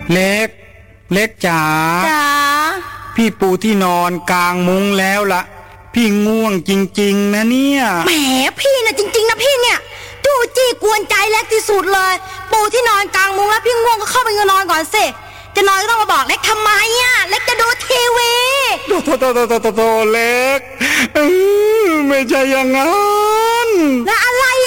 เล็กเล็กจ๋าพี่ปูที่นอนกลางมุ้งแล้วละพี่ง่วงจริงๆนะเนี่ยแหมพี่นะจริงๆนะพี่เนี่ยจู้จี้กวนใจเล็กที่สุดเลยปูที่นอนกลางมุ้งแล้วพี่ง่วงก็เข้าไปนอนก่อนสิจะนอนก็ต้องมาบอกเล็กทำไมอ่ะเล็กจะดูทีวีโธ่เล็กไม่ใช่อย่างนั้นแล้วอะไร